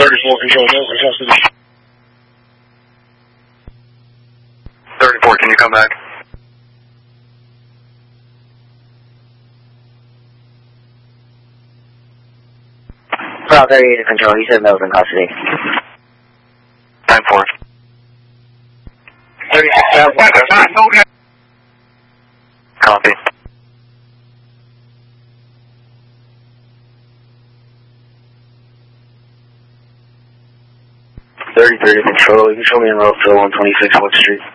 34 control, Mills in custody. 34, can you come back? Bravo 38 to control, you said Mills in custody. 10-4. 36,000. Copy. Thirty to control, you can show me in road to 126 Wood Street.